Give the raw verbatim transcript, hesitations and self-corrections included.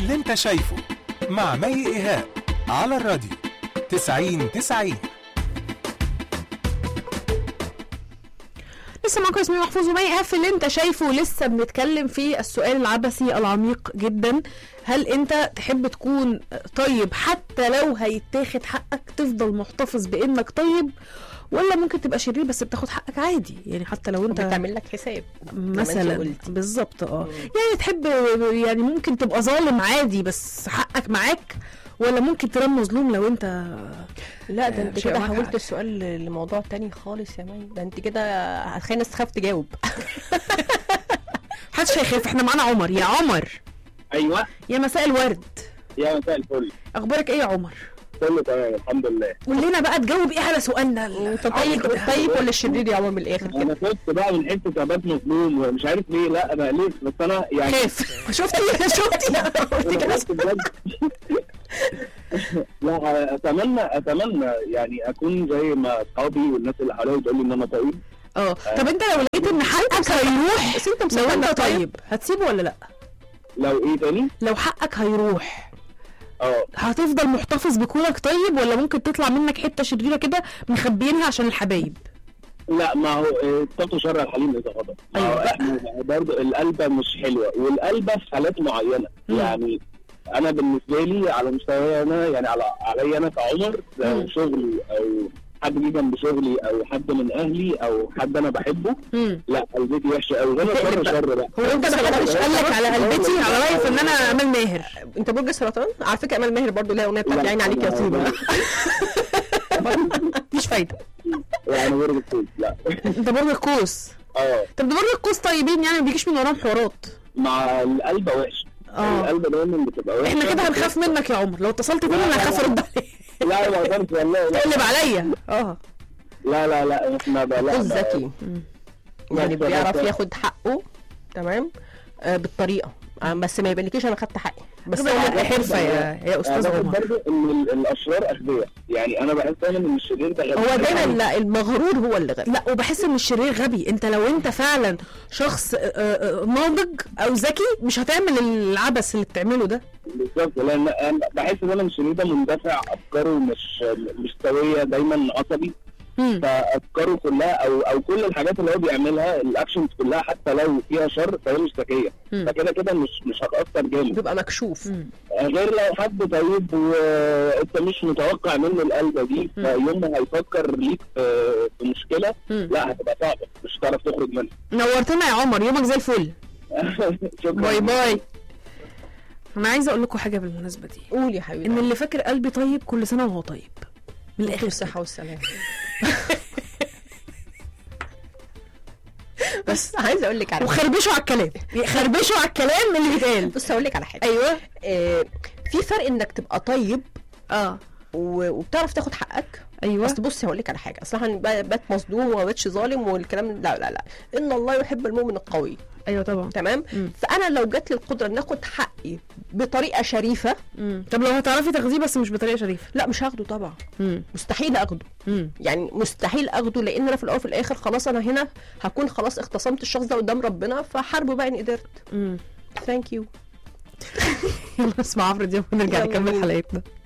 اللي انت شايفه مع مي إيهاب على الراديو تسعين تسعين. لسه معاكم اسمي محفوظ ومي إيهاب في اللي انت شايفه. لسه بنتكلم في السؤال العبثي العميق جدا: هل انت تحب تكون طيب حتى لو هيتاخد حقك، تفضل محتفظ بانك طيب، ولا ممكن تبقى شرير بس بتاخد حقك عادي؟ يعني حتى لو انت بتعمل لك حساب مثلا بالظبط. اه يعني تحب يعني ممكن تبقى ظالم عادي بس حقك معاك، ولا ممكن ترى مظلوم لو انت لا ده انت كده حولت السؤال لموضوع تاني خالص يا مي. ده انت كده هتخلي الناس تخاف تجاوب. محدش هيخاف. احنا معانا عمر. يا عمر. ايوه يا مساء الورد. يا مساء الفل. اخبارك ايه يا عمر؟ كله تمام الحمد لله. قول لنا بقى تجاوب ايه على سؤالنا. انت طيب طيب ولا الشرير يا عمر من الاخر كده؟ انا خفت بقى من حته ثبات مظلوم ومش عارف ليه. لا انا ليه بس انا يعني خاف. شفتي شفتي لا اتمنى اتمنى يعني اكون زي ما اصحابي والناس اللي حواليا بتقول لي ان انا طيب. اه طب انت لو لقيت ان حقك هيروح، انت لو انت طيب هتسيبه ولا لا؟ لو ايه تاني؟ لو حقك هيروح اه هتفضل محتفظ بكونك طيب، ولا ممكن تطلع منك حته شريره كده مخبيينها عشان الحبايب؟ لا ما هو اتقوا شر الحليم اذا غضب. أيوة. احنا برضه القلبه مش حلوه، والقلبه في حالات معينه. مم. يعني انا بالنسبه لي على مستوى انا يعني على عليا انا كعمر، لو شغلي او حد جه جنب شغلي او حد من اهلي او حد انا بحبه، مم. لا قلبتي وحشه قوي. انا شر شر بقى. هو انت ما حدش قال لك على قلبتي؟ على رايي في ان انا امال ماهر. انت برج السرطان على فكره. امال ماهر برضو لها اغنيه بتاعت عيني عليك يا طيبه. مفيش فايده. يعني برج القوس. لا انت برج القوس. اه طب ده برج القوس طيبين يعني، ما بيجيش من وراهم حوارات. مع القلبه وحشه. اه القلبه دايما بتبقى وحشه. احنا كده هنخاف منك يا عمر. لو اتصلت بينا انا هخاف ارد عليك. لا ما اقدرش والله. تقلب عليا. اه لا لا لا احنا بقى لا ذكي يعني بيعرف ياخد حقه تمام آه بالطريقه آه بس ما يبانلكيش انا خدت حقي. بس هو حرفه يا يا استاذ عمر. برضه ان الاشرار اغبياء. يعني انا بحس دايما ان الشرير ده غبي. هو دايما لا المغرور هو اللي غبي. لا وبحس ان الشرير غبي. انت لو انت فعلا شخص ناضج او ذكي مش هتعمل العبث اللي بتعمله ده. بالظبط. لان انا بحس دايما الشرير ده مندفع، افكاره مش مش سويه، دايما عصبي. فافكاره كلها او او كل الحاجات اللي هو بيعملها الاكشنز كلها حتى لو فيها شر فهي مش ذكيه، فكده كده مش مش هتاثر جامد، بيبقى مكشوف. مم. غير لو حد طيب وانت مش متوقع منه القلبه دي، فيوم ما هيفكر ليك في مشكله مم. لا هتبقى صعبه، مش هتعرف تخرج منها. نورتنا يا عمر، يومك زي الفل. باي باي. انا عايزه اقول لكم حاجه بالمناسبه دي. قول يا حبيبي. ان اللي فاكر قلبي طيب كل سنه وهو طيب. من الاخر الصحه والسلامه. بس عايزه اقول لك على وخربشوا على الكلام. خربشوا على الكلام اللي بيتقال. بص هقول لك على حاجه. ايوه آه في فرق انك تبقى طيب اه وبتعرف تاخد حقك. ايوه بس بصي هقول لك على حاجه. اصلا بات مظلوم وما باتش ظالم والكلام لا لا لا. ان الله يحب المؤمن القوي. ايوه طبعا تمام. مم. فانا لو جات لي القدره ان اخد حقي بطريقه شريفه. مم. طب لو هتعرفي تاخديه بس مش بطريقه شريفه؟ لا مش هاخده طبعا. مم. مستحيل اخده. مم. يعني مستحيل اخده، لان انا في الاول وفي الاخر خلاص انا هنا هكون خلاص اختصمت الشخص ده قدام ربنا، فحاربه بقى ان قدرت. امم ثانك يو. يلا اسمع عفرة دي ونرجع نكمل حلقتنا.